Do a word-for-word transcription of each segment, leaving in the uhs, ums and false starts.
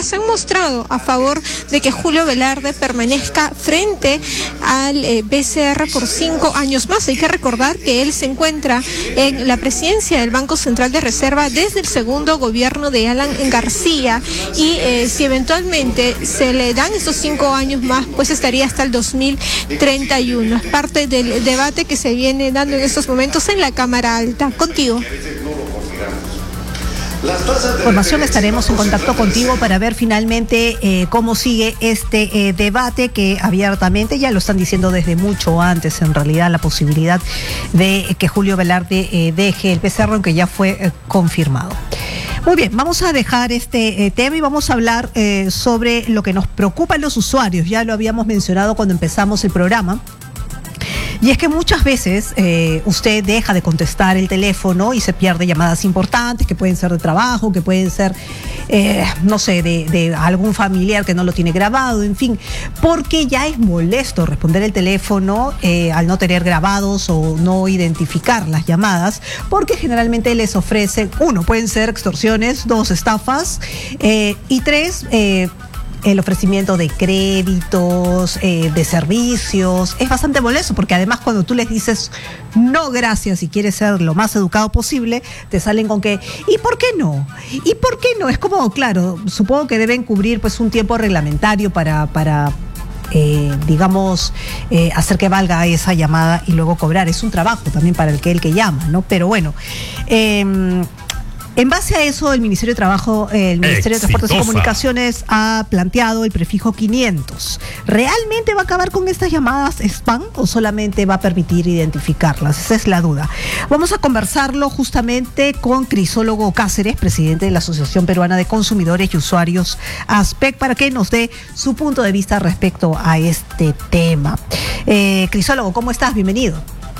República se han mostrado a favor de que Julio Velarde permanezca frente al eh, B C R por cinco años más. Hay que recordar que él se encuentra en la presidencia del Banco Central de Reserva desde el segundo gobierno de Alan García y eh, si eventualmente se le dan esos cinco años más, pues estaría hasta el dos mil treinta y uno. Es parte del debate que se viene dando en estos momentos en la Cámara Alta. Contigo. Información, estaremos en contacto contigo para ver finalmente eh, cómo sigue este eh, debate que abiertamente ya lo están diciendo desde mucho antes, en realidad, la posibilidad de que Julio Velarde eh, deje el P C R, aunque ya fue eh, confirmado. Muy bien, vamos a dejar este eh, tema y vamos a hablar eh, sobre lo que nos preocupa a los usuarios. Ya lo habíamos mencionado cuando empezamos el programa. Y es que muchas veces eh, usted deja de contestar el teléfono y se pierde llamadas importantes que pueden ser de trabajo, que pueden ser, eh, no sé, de, de algún familiar que no lo tiene grabado, en fin, porque ya es molesto responder el teléfono eh, al no tener grabados o no identificar las llamadas, porque generalmente les ofrece, uno, pueden ser extorsiones, dos, estafas, eh, y tres, eh, el ofrecimiento de créditos, eh, de servicios. Es bastante molesto porque además cuando tú les dices no gracias y quieres ser lo más educado posible, te salen con que ¿y por qué no? ¿Y por qué no? Es como, claro, supongo que deben cubrir pues un tiempo reglamentario para... para Eh, digamos, eh, hacer que valga esa llamada y luego cobrar. Es un trabajo también para el que el que llama, ¿no? Pero bueno, eh, en base a eso, el Ministerio de Trabajo, eh, el Ministerio Exitosa. de Transportes y Comunicaciones ha planteado el prefijo quinientos. ¿Realmente va a acabar con estas llamadas spam o solamente va a permitir identificarlas? Esa es la duda. Vamos a conversarlo justamente con Crisólogo Cáceres, presidente de la Asociación Peruana de Consumidores y Usuarios, ASPEC, para que nos dé su punto de vista respecto a este tema. Eh, Crisólogo, ¿cómo estás? Bienvenido.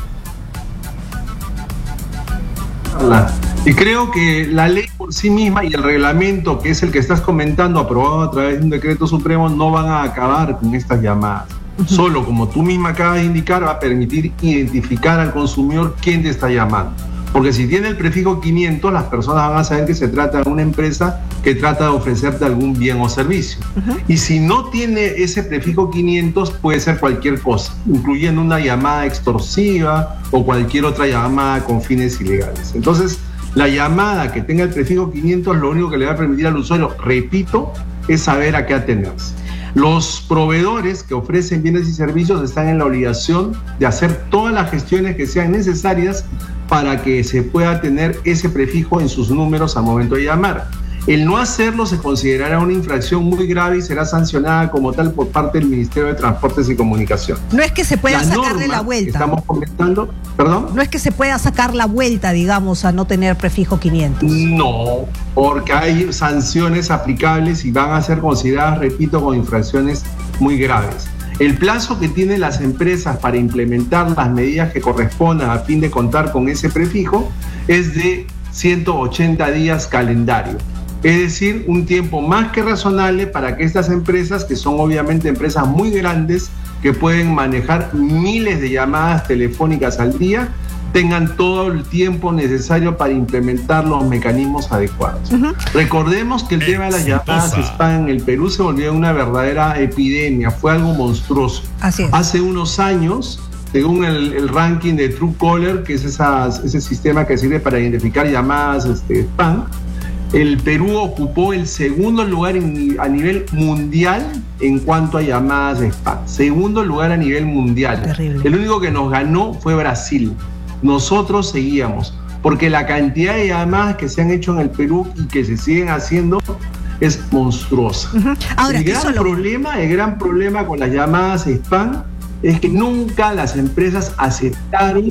Hola. Y creo que la ley por sí misma y el reglamento, que es el que estás comentando, aprobado a través de un decreto supremo, no van a acabar con estas llamadas. Uh-huh. Solo, como tú misma acabas de indicar, va a permitir identificar al consumidor quién te está llamando. Porque si tiene el prefijo quinientos, las personas van a saber que se trata de una empresa que trata de ofrecerte algún bien o servicio. Uh-huh. Y si no tiene ese prefijo quinientos, puede ser cualquier cosa, incluyendo una llamada extorsiva o cualquier otra llamada con fines ilegales. Entonces, la llamada que tenga el prefijo quinientos, lo único que le va a permitir al usuario, repito, es saber a qué atenerse. Los proveedores que ofrecen bienes y servicios están en la obligación de hacer todas las gestiones que sean necesarias para que se pueda tener ese prefijo en sus números al momento de llamar. El no hacerlo se considerará una infracción muy grave y será sancionada como tal por parte del Ministerio de Transportes y Comunicaciones. No es que se pueda la sacarle la vuelta. Estamos comentando, perdón. No es que se pueda sacar la vuelta, digamos, a no tener prefijo quinientos. No, porque hay sanciones aplicables y van a ser consideradas, repito, como infracciones muy graves. El plazo que tienen las empresas para implementar las medidas que correspondan a fin de contar con ese prefijo es de ciento ochenta días calendario. Es decir, un tiempo más que razonable para que estas empresas, que son obviamente empresas muy grandes, que pueden manejar miles de llamadas telefónicas al día, tengan todo el tiempo necesario para implementar los mecanismos adecuados. Uh-huh. Recordemos que el Exitosa. tema de las llamadas spam en el Perú se volvió una verdadera epidemia, fue algo monstruoso. Así es. Hace unos años, según el, el ranking de Truecaller, que es esas, ese sistema que sirve para identificar llamadas este, spam, el Perú ocupó el segundo lugar en, a nivel mundial en cuanto a llamadas spam. Segundo lugar a nivel mundial. Terrible. El único que nos ganó fue Brasil. Nosotros seguíamos, porque la cantidad de llamadas que se han hecho en el Perú y que se siguen haciendo es monstruosa. Uh-huh. Ahora, el gran solo... problema, el gran problema con las llamadas spam es que nunca las empresas aceptaron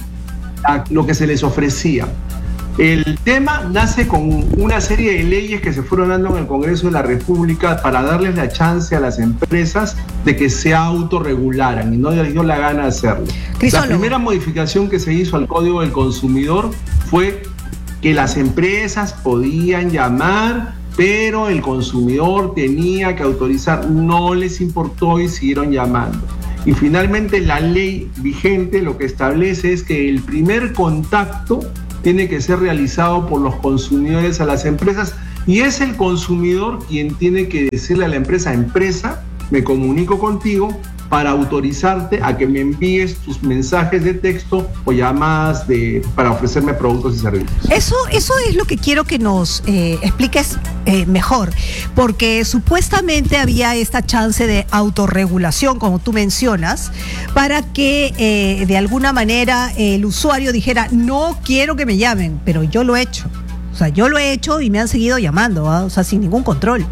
a lo que se les ofrecía. El tema nace con una serie de leyes que se fueron dando en el Congreso de la República para darles la chance a las empresas de que se autorregularan y no les dio la gana de hacerlo. Crisólogo. La primera modificación que se hizo al Código del Consumidor fue que las empresas podían llamar, pero el consumidor tenía que autorizar. No les importó y siguieron llamando. Y finalmente la ley vigente lo que establece es que el primer contacto tiene que ser realizado por los consumidores a las empresas Y es el consumidor quien tiene que decirle a la empresa, empresa, me comunico contigo para autorizarte a que me envíes tus mensajes de texto o llamadas de, para ofrecerme productos y servicios. Eso, eso es lo que quiero que nos eh, expliques eh, mejor, porque supuestamente había esta chance de autorregulación, como tú mencionas, para que eh, de alguna manera eh, el usuario dijera, no quiero que me llamen, pero yo lo he hecho. O sea, yo lo he hecho y me han seguido llamando, ¿eh? O sea, sin ningún control.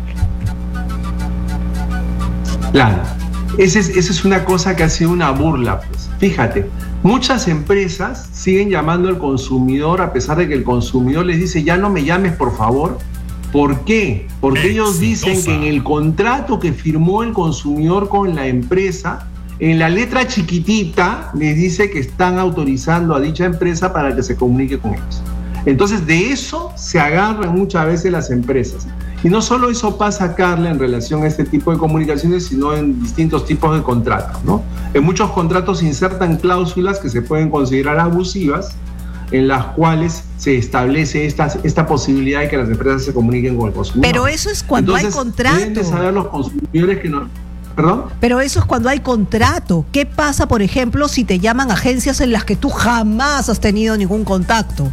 Claro. Esa es, esa es una cosa que ha sido una burla, pues. Fíjate, muchas empresas siguen llamando al consumidor a pesar de que el consumidor les dice, ya no me llames, por favor. ¿Por qué? Porque Exitosa. Ellos dicen que en el contrato que firmó el consumidor con la empresa, en la letra chiquitita les dice que están autorizando a dicha empresa para que se comunique con ellos. Entonces, de eso se agarran muchas veces las empresas. Y no solo eso pasa, Carla, en relación a este tipo de comunicaciones, sino en distintos tipos de contratos, ¿no? En muchos contratos se insertan cláusulas que se pueden considerar abusivas, en las cuales se establece esta, esta posibilidad de que las empresas se comuniquen con el consumidor. Pero eso es cuando Entonces, hay contrato. Deben de saber los consumidores que no... ¿Perdón? Pero eso es cuando hay contrato. ¿Qué pasa, por ejemplo, si te llaman agencias en las que tú jamás has tenido ningún contacto?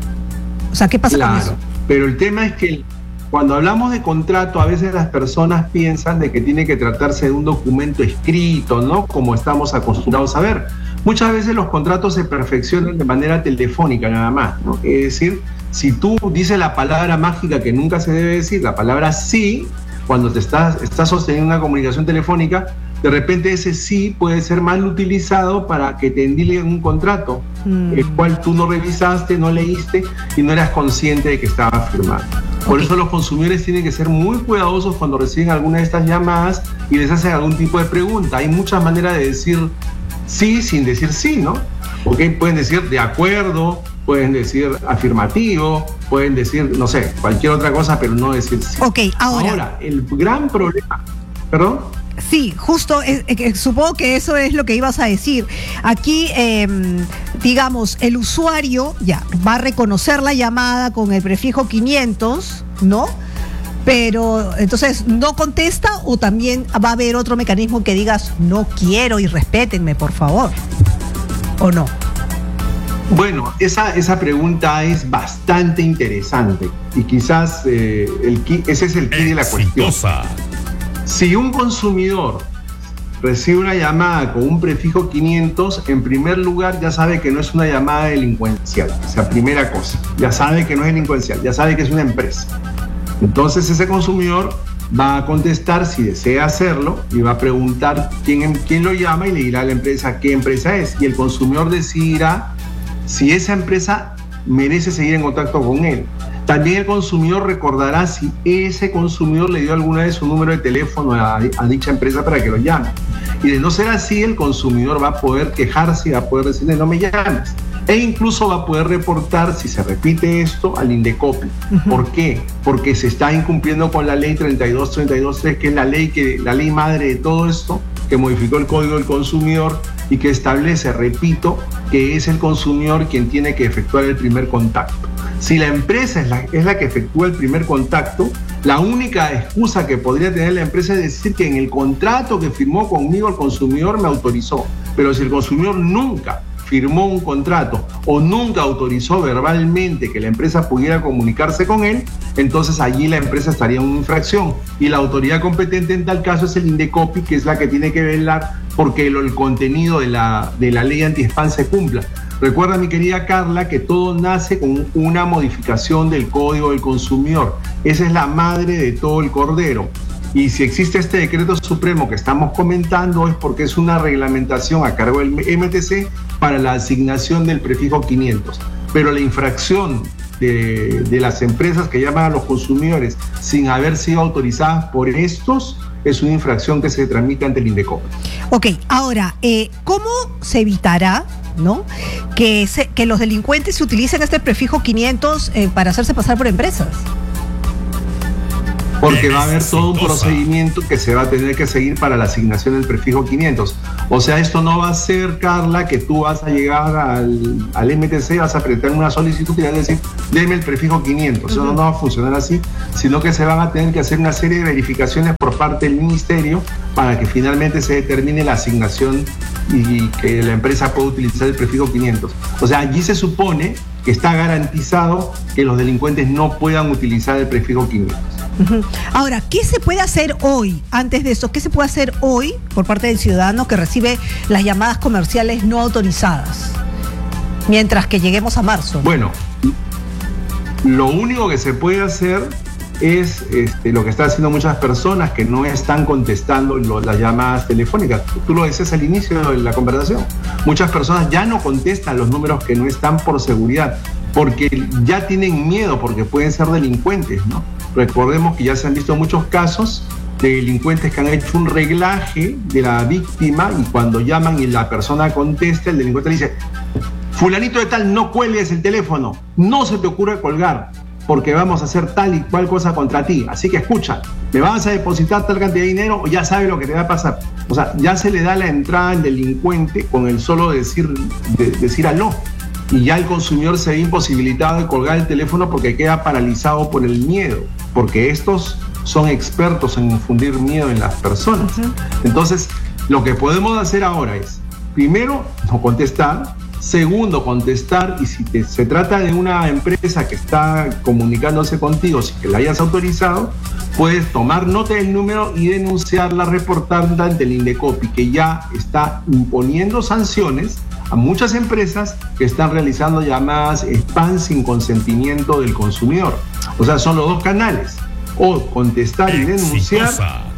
O sea, ¿qué pasa claro, con eso? Pero el tema es que cuando hablamos de contrato, a veces las personas piensan de que tiene que tratarse de un documento escrito, ¿no? Como estamos acostumbrados a ver. Muchas veces los contratos se perfeccionan de manera telefónica nada más, ¿no? Es decir, si tú dices la palabra mágica que nunca se debe decir, la palabra sí, cuando te estás, estás sosteniendo una comunicación telefónica, de repente ese sí puede ser mal utilizado para que te endilguen un contrato, mm. el cual tú no revisaste, no leíste y no eras consciente de que estaba firmado. Por okay. eso los consumidores tienen que ser muy cuidadosos cuando reciben alguna de estas llamadas y les hacen algún tipo de pregunta. Hay muchas maneras de decir sí sin decir sí, ¿no? Porque pueden decir de acuerdo, pueden decir afirmativo, pueden decir, no sé, cualquier otra cosa, pero no decir sí. Ok, ahora. Ahora, el gran problema... ¿Perdón? Sí, justo, eh, eh, supongo que eso es lo que ibas a decir. Aquí, eh, digamos, el usuario ya va a reconocer la llamada con el prefijo quinientos, ¿no? Pero, entonces, ¿no contesta o también va a haber otro mecanismo que digas, no quiero y respétenme, por favor? ¿O no? Bueno, esa, esa pregunta es bastante interesante y quizás eh, el, ese es el quid de la cuestión. Si un consumidor recibe una llamada con un prefijo quinientos, en primer lugar ya sabe que no es una llamada delincuencial. O sea, primera cosa, ya sabe que no es delincuencial, ya sabe que es una empresa. Entonces ese consumidor va a contestar si desea hacerlo y va a preguntar quién, quién lo llama y le dirá a la empresa qué empresa es. Y el consumidor decidirá si esa empresa merece seguir en contacto con él. También el consumidor recordará si ese consumidor le dio alguna vez su número de teléfono a, a dicha empresa para que lo llame. Y de no ser así, el consumidor va a poder quejarse y va a poder decirle no me llames. E incluso va a poder reportar, si se repite esto, al INDECOPI. Uh-huh. ¿Por qué? Porque se está incumpliendo con la ley treinta y dos treinta y dos tres, que es la ley, que, la ley madre de todo esto, que modificó el Código del Consumidor y que establece, repito, que es el consumidor quien tiene que efectuar el primer contacto. Si la empresa es la, es la que efectúa el primer contacto, la única excusa que podría tener la empresa es decir que en el contrato que firmó conmigo el consumidor me autorizó. Pero si el consumidor nunca firmó un contrato o nunca autorizó verbalmente que la empresa pudiera comunicarse con él, entonces allí la empresa estaría en una infracción y la autoridad competente en tal caso es el INDECOPI, que es la que tiene que velar porque el, el contenido de la, de la ley anti-spam se cumpla. Recuerda, mi querida Carla, que todo nace con una modificación del Código del Consumidor. Esa es la madre de todo el cordero. Y si existe este decreto supremo que estamos comentando es porque es una reglamentación a cargo del M T C para la asignación del prefijo quinientos. Pero la infracción de, de las empresas que llaman a los consumidores sin haber sido autorizadas por estos es una infracción que se tramita ante el INDECOPI. Ok, ahora, eh, ¿cómo se evitará, ¿no?, que, se, que los delincuentes se utilicen este prefijo quinientos eh, para hacerse pasar por empresas? porque va a haber todo un procedimiento que se va a tener que seguir para la asignación del prefijo quinientos. O sea, esto no va a ser, Carla, que tú vas a llegar al, al M T C, vas a presentar una solicitud y vas a decir, deme el prefijo quinientos. Eso uh-huh. no va a funcionar así, sino que se van a tener que hacer una serie de verificaciones por parte del ministerio para que finalmente se determine la asignación y que la empresa pueda utilizar el prefijo quinientos. O sea, allí se supone que está garantizado que los delincuentes no puedan utilizar el prefijo quinientos. Uh-huh. Ahora, ¿qué se puede hacer hoy, antes de eso, qué se puede hacer hoy por parte del ciudadano que recibe las llamadas comerciales no autorizadas, mientras que lleguemos a marzo? Bueno, lo único que se puede hacer es este, lo que están haciendo muchas personas que no están contestando lo, las llamadas telefónicas. Tú lo decías al inicio de la conversación. Muchas personas ya no contestan los números que no están por seguridad, porque ya tienen miedo, porque pueden ser delincuentes, ¿no? Recordemos que ya se han visto muchos casos de delincuentes que han hecho un reglaje de la víctima y cuando llaman y la persona contesta, el delincuente le dice, fulanito de tal, no cuelgues el teléfono, no se te ocurre colgar, porque vamos a hacer tal y cual cosa contra ti. Así que escucha, ¿me vas a depositar tal cantidad de dinero o ya sabes lo que te va a pasar? O sea, ya se le da la entrada al delincuente con el solo decir, de, decir aló. Y ya el consumidor se ve imposibilitado de colgar el teléfono porque queda paralizado por el miedo, porque estos son expertos en infundir miedo en las personas. Uh-huh. Entonces, lo que podemos hacer ahora es, primero, no contestar. Segundo, contestar, y si te, se trata de una empresa que está comunicándose contigo, si que la hayas autorizado, puedes tomar nota del número y denunciarla, reportarla ante el Indecopi, que ya está imponiendo sanciones a muchas empresas que están realizando llamadas spam sin consentimiento del consumidor. O sea, son los dos canales, o contestar y denunciar,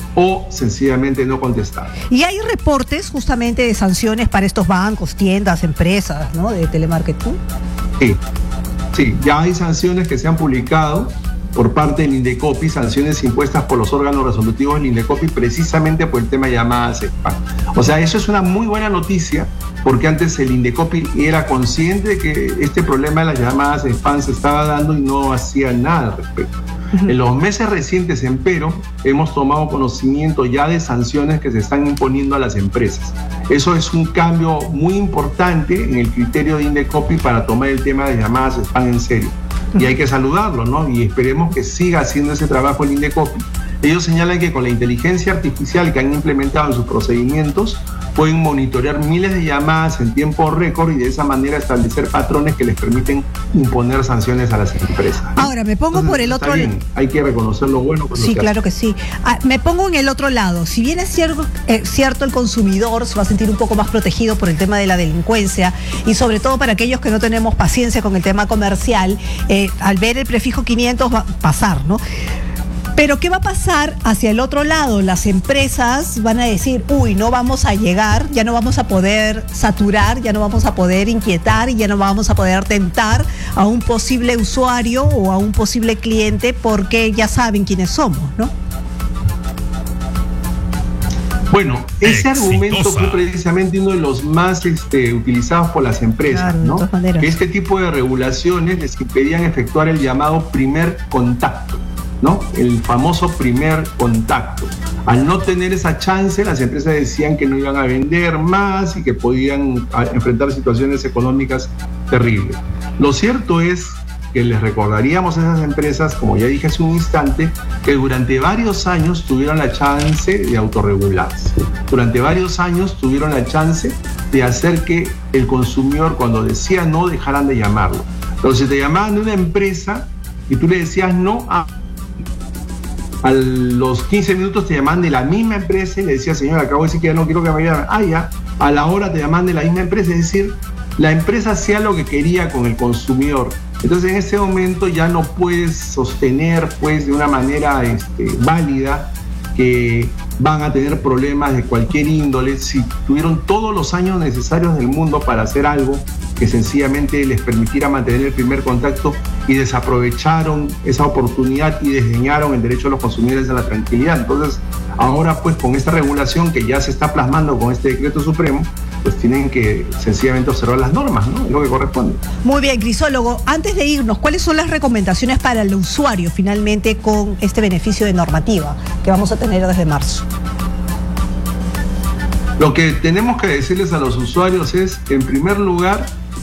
o sencillamente no contestar. Y hay reportes justamente de sanciones para estos bancos, tiendas, empresas, ¿no?, de telemarketing. Sí, sí, ya hay sanciones que se han publicado por parte del Indecopi, sanciones impuestas por los órganos resolutivos del Indecopi precisamente por el tema de llamadas spam. O sea, eso es una muy buena noticia, porque antes el Indecopi era consciente de que este problema de las llamadas spam se estaba dando y no hacía nada al respecto. Uh-huh. En los meses recientes, empero, hemos tomado conocimiento ya de sanciones que se están imponiendo a las empresas. Eso es un cambio muy importante en el criterio de Indecopi para tomar el tema de llamadas spam en serio. Y hay que saludarlo, ¿no? Y esperemos que siga haciendo ese trabajo el Indecopi. Ellos señalan que con la inteligencia artificial que han implementado en sus procedimientos, pueden monitorear miles de llamadas en tiempo récord y de esa manera establecer patrones que les permiten imponer sanciones a las empresas. Ahora, me pongo Entonces, por el otro lado. Hay que reconocer lo bueno. Sí, que claro hace. que sí. Ah, me pongo en el otro lado. Si bien es cierto, eh, cierto, el consumidor se va a sentir un poco más protegido por el tema de la delincuencia y sobre todo para aquellos que no tenemos paciencia con el tema comercial, eh, al ver el prefijo quinientos va a pasar, ¿no? Pero ¿qué va a pasar hacia el otro lado? Las empresas van a decir, uy, no vamos a llegar, ya no vamos a poder saturar, ya no vamos a poder inquietar y ya no vamos a poder tentar a un posible usuario o a un posible cliente porque ya saben quiénes somos, ¿no? Bueno, ese Exitosa. argumento fue precisamente uno de los más este, utilizados por las empresas, claro, ¿no? Que este tipo de regulaciones les impedían efectuar el llamado primer contacto, ¿no? El famoso primer contacto. Al no tener esa chance, las empresas decían que no iban a vender más y que podían enfrentar situaciones económicas terribles. Lo cierto es que les recordaríamos a esas empresas, como ya dije hace un instante, que durante varios años tuvieron la chance de autorregularse. Durante varios años tuvieron la chance de hacer que el consumidor, cuando decía no, dejaran de llamarlo. Entonces, si te llamaban de una empresa y tú le decías no, a, a los quince minutos te llamaban de la misma empresa y le decías, señor, acabo de decir que ya no quiero que me llamen. Ah, ya, a la hora te llaman de la misma empresa. Es decir, la empresa hacía lo que quería con el consumidor. Entonces en ese momento ya no puedes sostener pues de una manera este, válida que van a tener problemas de cualquier índole si tuvieron todos los años necesarios del mundo para hacer algo que sencillamente les permitiera mantener el primer contacto y desaprovecharon esa oportunidad y desdeñaron el derecho de los consumidores a la tranquilidad. Entonces ahora pues con esta regulación que ya se está plasmando con este decreto supremo, pues tienen que sencillamente observar las normas, ¿no? Es lo que corresponde. Muy bien, Crisólogo, antes de irnos, ¿cuáles son las recomendaciones para el usuario finalmente con este beneficio de normativa que vamos a tener desde marzo? Lo que tenemos que decirles a los usuarios es, en primer lugar,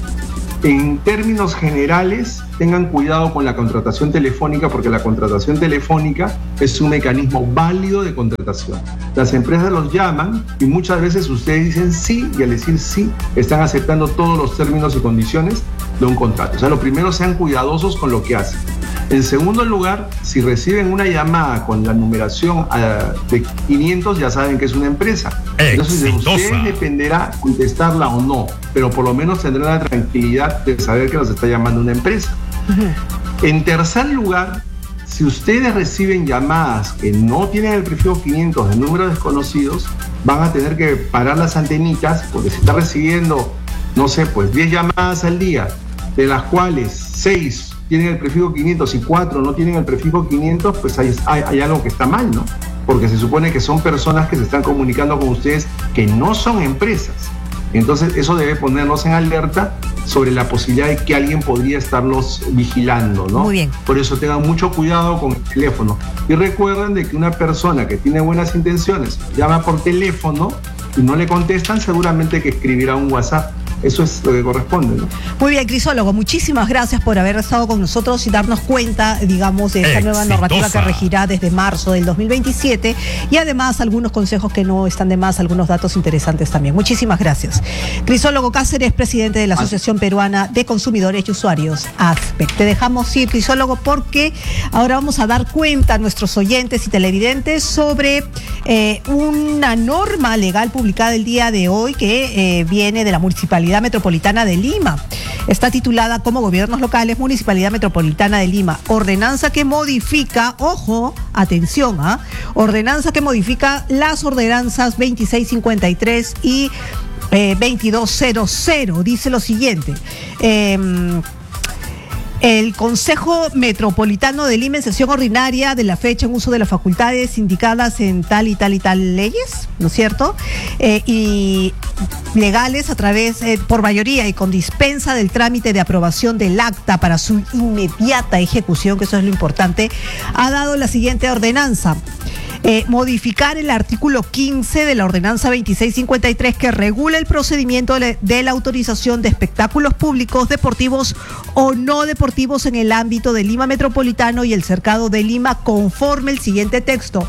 en términos generales, tengan cuidado con la contratación telefónica, porque la contratación telefónica es un mecanismo válido de contratación. Las empresas los llaman y muchas veces ustedes dicen sí, y al decir sí, están aceptando todos los términos y condiciones de un contrato. O sea, lo primero, sean cuidadosos con lo que hacen. En segundo lugar, si reciben una llamada con la numeración uh, de quinientos, ya saben que es una empresa. Entonces, de ustedes dependerá contestarla o no, pero por lo menos tendrán la tranquilidad de saber que los está llamando una empresa. Uh-huh. En tercer lugar, si ustedes reciben llamadas que no tienen el prefijo quinientos de números desconocidos, van a tener que parar las antenitas, porque si está recibiendo, no sé, pues diez llamadas al día, de las cuales seis tienen el prefijo quinientos y cuatro no tienen el prefijo quinientos, pues hay, hay, hay algo que está mal, ¿no? Porque se supone que son personas que se están comunicando con ustedes que no son empresas. Entonces eso debe ponernos en alerta sobre la posibilidad de que alguien podría estarlos vigilando, ¿no? Muy bien. Por eso tengan mucho cuidado con el teléfono. Y recuerden de que una persona que tiene buenas intenciones llama por teléfono y no le contestan, seguramente que escribirá un WhatsApp. Eso es lo que corresponde, ¿no? Muy bien, Crisólogo, muchísimas gracias por haber estado con nosotros y darnos cuenta, digamos, de esta Exitosa. nueva normativa que regirá desde marzo del dos mil veintisiete y además algunos consejos que no están de más, algunos datos interesantes también. Muchísimas gracias. Crisólogo Cáceres, presidente de la Asociación Peruana de Consumidores y Usuarios, ASPEC. Te dejamos ir, Crisólogo, porque ahora vamos a dar cuenta a nuestros oyentes y televidentes sobre eh, una norma legal publicada el día de hoy que eh, viene de la Municipalidad Metropolitana de Lima. Está titulada como Gobiernos Locales, Municipalidad Metropolitana de Lima. Ordenanza que modifica, ojo, atención, ¿ah? Ordenanza que modifica las ordenanzas veintiséis cincuenta y tres y eh, veintidós cero cero. Dice lo siguiente. Eh, El Consejo Metropolitano de Lima, en sesión ordinaria de la fecha, en uso de las facultades indicadas en tal y tal y tal leyes, ¿no es cierto? Eh, y legales a través, eh, por mayoría y con dispensa del trámite de aprobación del acta para su inmediata ejecución, que eso es lo importante, ha dado la siguiente ordenanza. Eh, modificar el artículo quince de la ordenanza veintiséis cincuenta y tres que regula el procedimiento de, de la autorización de espectáculos públicos, deportivos o no deportivos en el ámbito de Lima Metropolitano y el cercado de Lima, conforme el siguiente texto.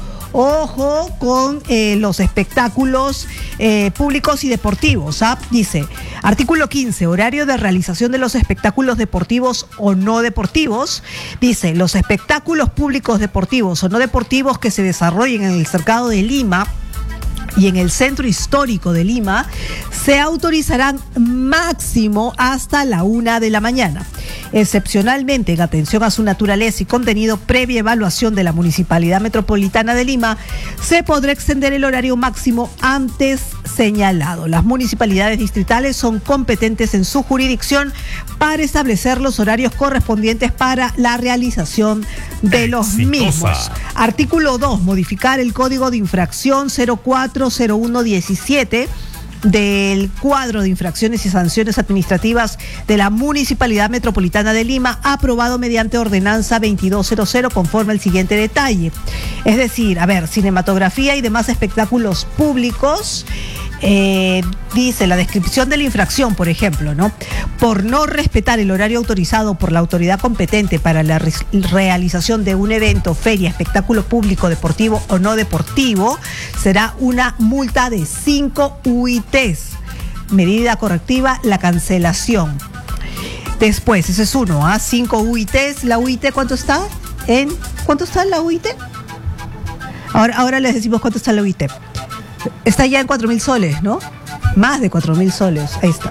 Ojo con eh, los espectáculos eh, públicos y deportivos. ¿ah? Dice, artículo quince, horario de realización de los espectáculos deportivos o no deportivos. Dice, los espectáculos públicos deportivos o no deportivos que se desarrollen en el cercado de Lima y en el centro histórico de Lima se autorizarán máximo hasta la una de la mañana. Excepcionalmente, en atención a su naturaleza y contenido, previa evaluación de la Municipalidad Metropolitana de Lima, se podrá extender el horario máximo antes señalado. Las municipalidades distritales son competentes en su jurisdicción para establecer los horarios correspondientes para la realización de los Exitosa. mismos. Artículo dos, modificar el Código de Infracción cero cuatro cero uno diecisiete del cuadro de infracciones y sanciones administrativas de la Municipalidad Metropolitana de Lima, aprobado mediante ordenanza veintidós cero cero, conforme al siguiente detalle. Es decir, a ver, cinematografía y demás espectáculos públicos. Eh, dice la descripción de la infracción, por ejemplo, ¿no? Por no respetar el horario autorizado por la autoridad competente para la re- realización de un evento, feria, espectáculo público, deportivo o no deportivo, será una multa de cinco U I Tes. Medida correctiva, la cancelación. Después, ese es uno, ¿ah? cinco U I Tes. ¿La U I T cuánto está? ¿En cuánto está la U I T? Ahora, ahora les decimos cuánto está la U I T. Está ya en cuatro mil soles, ¿no? Más de cuatro mil soles. Ahí está.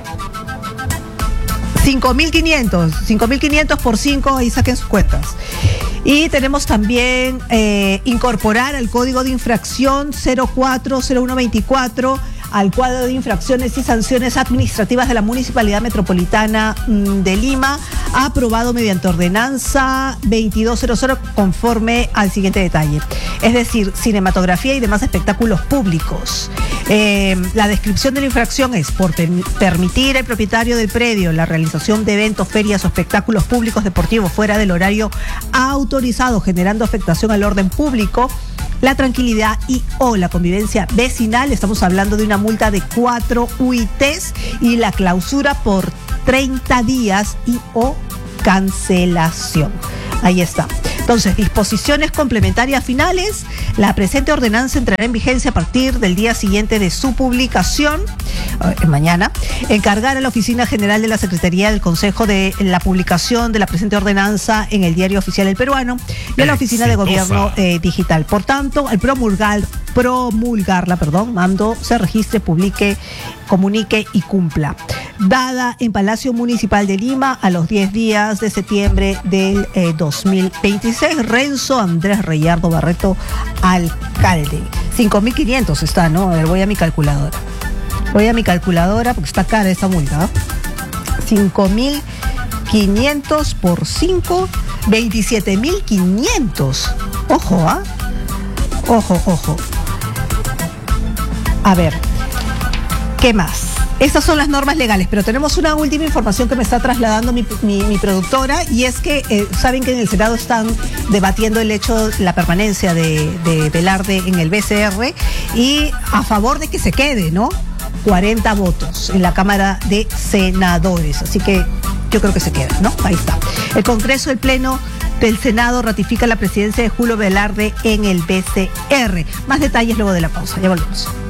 cinco mil quinientos. cinco mil quinientos por cinco, ahí saquen sus cuentas. Y tenemos también eh, incorporar al Código de Infracción cero cuatro cero uno veinticuatro al cuadro de infracciones y sanciones administrativas de la Municipalidad Metropolitana de Lima, aprobado mediante ordenanza veintidós cero cero conforme al siguiente detalle. Es decir, cinematografía y demás espectáculos públicos. Eh, la descripción de la infracción es por permitir al propietario del predio la realización de eventos, ferias o espectáculos públicos deportivos fuera del horario autorizado, generando afectación al orden público, la tranquilidad y o la convivencia vecinal. Estamos hablando de una multa de cuatro U I Ts y la clausura por treinta días y o cancelación. Ahí está. Entonces, disposiciones complementarias finales. La presente ordenanza entrará en vigencia a partir del día siguiente de su publicación, eh, mañana. Encargar a la Oficina General de la Secretaría del Consejo de la publicación de la presente ordenanza en el Diario Oficial del Peruano y a la Oficina de Gobierno eh, Digital. Por tanto, al promulgar, promulgarla, perdón, mando se registre, publique, comunique y cumpla. Dada en Palacio Municipal de Lima a los diez días de septiembre del eh, dos mil veintiséis. Renzo Andrés Reyardo Barreto, alcalde. cinco mil quinientos está, ¿no? A ver, voy a mi calculadora. Voy a mi calculadora porque está cara esta multa. ¿eh? cinco mil quinientos por cinco, veintisiete mil quinientos. Ojo, ¿ah? ¿eh? Ojo, ojo. A ver, ¿qué más? Estas son las normas legales, pero tenemos una última información que me está trasladando mi, mi, mi productora, y es que eh, saben que en el Senado están debatiendo el hecho, la permanencia de, de Velarde en el B C R, y a favor de que se quede, ¿no? cuarenta votos en la Cámara de Senadores, así que yo creo que se queda, ¿no? Ahí está. El Congreso, el Pleno del Senado ratifica la presidencia de Julio Velarde en el B C R. Más detalles luego de la pausa, ya volvemos.